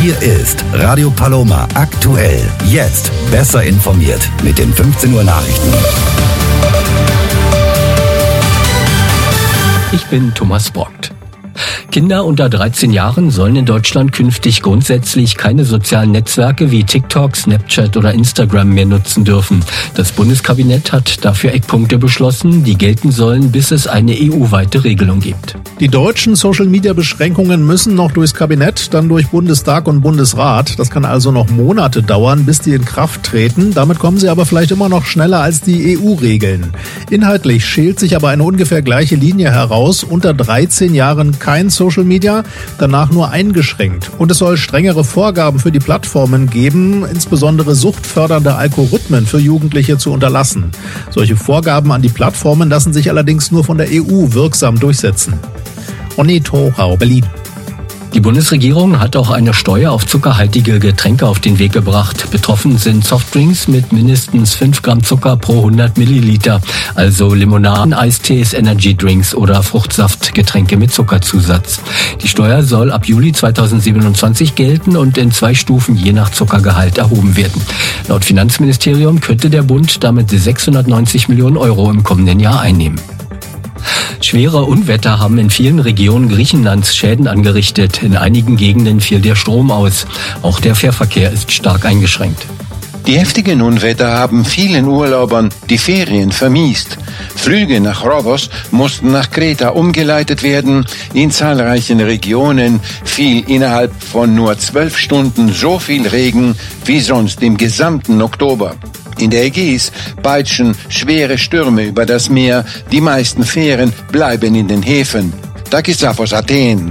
Hier ist Radio Paloma aktuell. Jetzt besser informiert mit den 15 Uhr Nachrichten. Ich bin Thomas Brockt. Kinder unter 13 Jahren sollen in Deutschland künftig grundsätzlich keine sozialen Netzwerke wie TikTok, Snapchat oder Instagram mehr nutzen dürfen. Das Bundeskabinett hat dafür Eckpunkte beschlossen, die gelten sollen, bis es eine EU-weite Regelung gibt. Die deutschen Social-Media-Beschränkungen müssen noch durchs Kabinett, dann durch Bundestag und Bundesrat. Das kann also noch Monate dauern, bis die in Kraft treten. Damit kommen sie aber vielleicht immer noch schneller als die EU-Regeln. Inhaltlich schält sich aber eine ungefähr gleiche Linie heraus. Unter 13 Jahren kein Social Media, danach nur eingeschränkt. Und es soll strengere Vorgaben für die Plattformen geben, insbesondere suchtfördernde Algorithmen für Jugendliche zu unterlassen. Solche Vorgaben an die Plattformen lassen sich allerdings nur von der EU wirksam durchsetzen. Onni Thorau, Berlin. Die Bundesregierung hat auch eine Steuer auf zuckerhaltige Getränke auf den Weg gebracht. Betroffen sind Softdrinks mit mindestens 5 Gramm Zucker pro 100 Milliliter, also Limonaden, Eistees, Energydrinks oder Fruchtsaftgetränke mit Zuckerzusatz. Die Steuer soll ab Juli 2027 gelten und in 2 Stufen je nach Zuckergehalt erhoben werden. Laut Finanzministerium könnte der Bund damit 690 Millionen Euro im kommenden Jahr einnehmen. Schwere Unwetter haben in vielen Regionen Griechenlands Schäden angerichtet. In einigen Gegenden fiel der Strom aus. Auch der Fährverkehr ist stark eingeschränkt. Die heftigen Unwetter haben vielen Urlaubern die Ferien vermiest. Flüge nach Rhodos mussten nach Kreta umgeleitet werden. In zahlreichen Regionen fiel innerhalb von nur 12 Stunden so viel Regen wie sonst im gesamten Oktober. In der Ägäis peitschen schwere Stürme über das Meer. Die meisten Fähren bleiben in den Häfen. Takisafos Athen.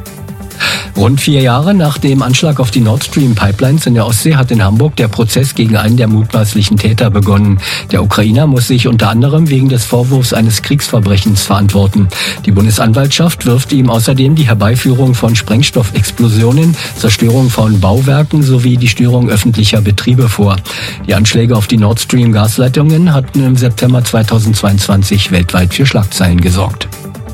Rund 4 Jahre nach dem Anschlag auf die Nord Stream Pipelines in der Ostsee hat in Hamburg der Prozess gegen einen der mutmaßlichen Täter begonnen. Der Ukrainer muss sich unter anderem wegen des Vorwurfs eines Kriegsverbrechens verantworten. Die Bundesanwaltschaft wirft ihm außerdem die Herbeiführung von Sprengstoffexplosionen, Zerstörung von Bauwerken sowie die Störung öffentlicher Betriebe vor. Die Anschläge auf die Nord Stream Gasleitungen hatten im September 2022 weltweit für Schlagzeilen gesorgt.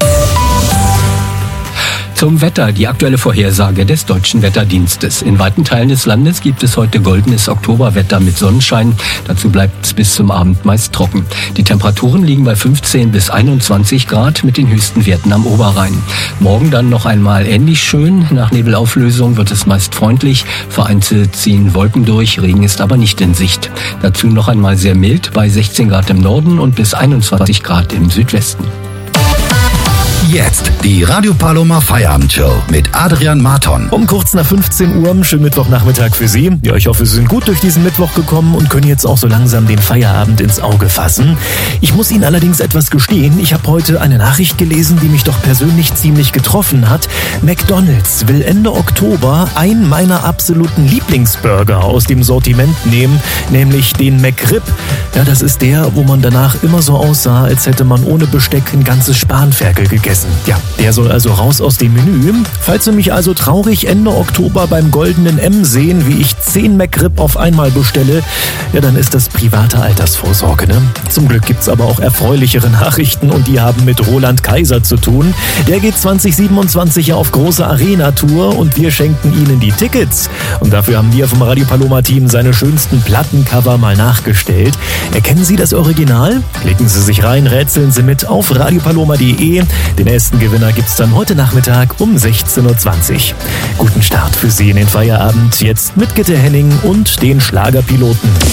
Zum Wetter, die aktuelle Vorhersage des Deutschen Wetterdienstes. In weiten Teilen des Landes gibt es heute goldenes Oktoberwetter mit Sonnenschein. Dazu bleibt es bis zum Abend meist trocken. Die Temperaturen liegen bei 15 bis 21 Grad mit den höchsten Werten am Oberrhein. Morgen dann noch einmal ähnlich schön. Nach Nebelauflösung wird es meist freundlich. Vereinzelt ziehen Wolken durch, Regen ist aber nicht in Sicht. Dazu noch einmal sehr mild bei 16 Grad im Norden und bis 21 Grad im Südwesten. Jetzt die Radio Paloma Feierabendshow mit Adrian Marton. Um kurz nach 15 Uhr, schönen Mittwochnachmittag für Sie. Ja, ich hoffe, Sie sind gut durch diesen Mittwoch gekommen und können jetzt auch so langsam den Feierabend ins Auge fassen. Ich muss Ihnen allerdings etwas gestehen. Ich habe heute eine Nachricht gelesen, die mich doch persönlich ziemlich getroffen hat. McDonald's will Ende Oktober einen meiner absoluten Lieblingsburger aus dem Sortiment nehmen, nämlich den McRib. Ja, das ist der, wo man danach immer so aussah, als hätte man ohne Besteck ein ganzes Spanferkel gegessen. Ja, der soll also raus aus dem Menü. Falls Sie mich also traurig Ende Oktober beim Goldenen M sehen, wie ich 10 McRib auf einmal bestelle, ja, dann ist das private Altersvorsorge, ne? Zum Glück gibt's aber auch erfreulichere Nachrichten und die haben mit Roland Kaiser zu tun. Der geht 2027 auf große Arena-Tour und wir schenken Ihnen die Tickets. Und dafür haben wir vom Radio Paloma-Team seine schönsten Plattencover mal nachgestellt. Erkennen Sie das Original? Klicken Sie sich rein, rätseln Sie mit auf radiopaloma.de. Den ersten Gewinner gibt's dann heute Nachmittag um 16.20 Uhr. Guten Start für Sie in den Feierabend, jetzt mit Gitte Henning und den Schlagerpiloten.